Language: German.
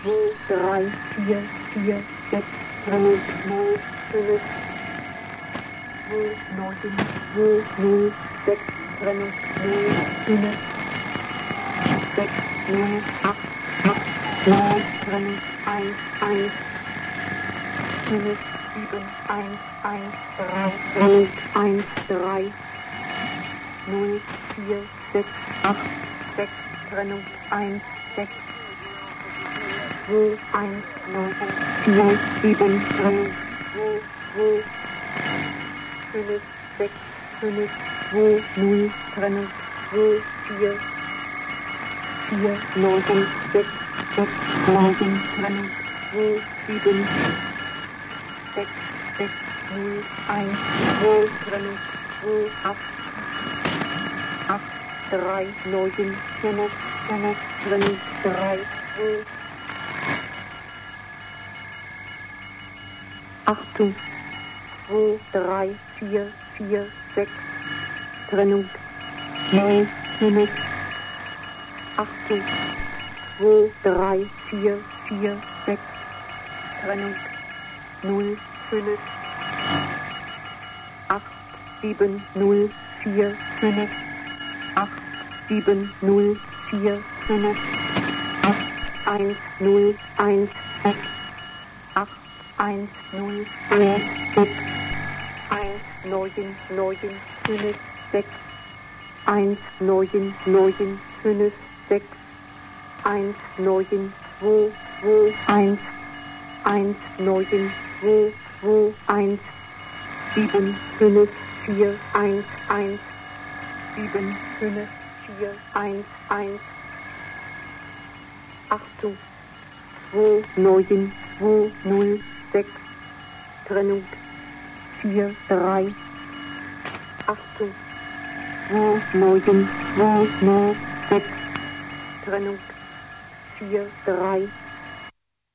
2, 3, 4, 4, 6, 0, 0, 5, 2, 9, 2, 0, 6, 0, 0, 5, 6, 0, 8, 8, 9, 1, 1, 5, 7, 1, 1, 3, 1, 3, 0, 4, 6, 8, 6, Trennung, 1, 6, 2, 1, 9, 4, 7, Trennung, 2, 2, 5, 6, 5, 2, 0, Trennung, 2, 4, 4, 9, 6, 6, 9, Trennung, 2, 7, 6, 6, 0, 1, 2, Trennung, 2, 8, 8, 3, 9, 5, 5, Trennung, 3, 2, 8, 2, 3, 4, 4, 6, Trennung, 9, 5, 8, 2, 3, 4, 4, 6, Trennung, 0, 5, 8, 7, 0, 4, 5, 8, 7, 0, 4, 5, 8, 1, 0, 1, 6, 8, 1, 0, 4, 6, 1, 9, 9, 5, 6, 1, 9, 9, 5, 6, 1, 9, 2, 2, 1, 1, 9, 2, 2, 1, 7, 5, 4, 1, 1, 7, 5, 4, 1, 1, 8, 2, 9, 2, 0, 6, Trennung, 4, 3, 8, 2, 9, 2, 0, 6, Trennung, 4, 3,